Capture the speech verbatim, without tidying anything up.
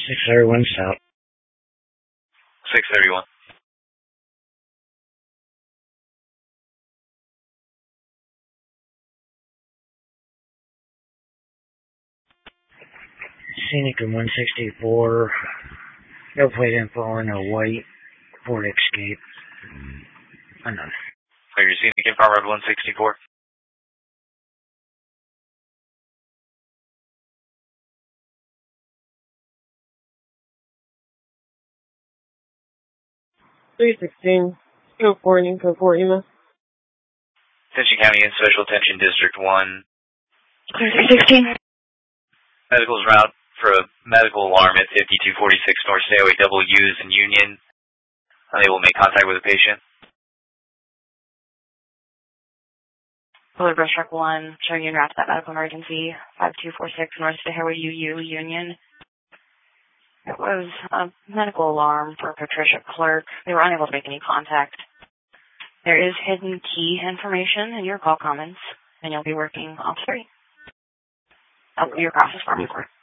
six thirty-one South. six thirty-one. Scenic in one sixty-four. No plate info, no white. Ford Escape. Unknown. Are you Scenic in Farm Road one sixty-four? three sixteen. Go for it, go for it, Ema. Attention County in Special Attention District one. three sixteen. Medical's route for a medical alarm at fifty-two forty-six North Stairway Double U's in Union. Unable to make contact with the patient. Bullet Brush Truck one, showing you en route to that medical emergency, five two four six North Stairway U U, Union. It was a medical alarm for Patricia Clerk. They were unable to make any contact. There is hidden key information in your call comments, and you'll be working off three. Oh, your process for me.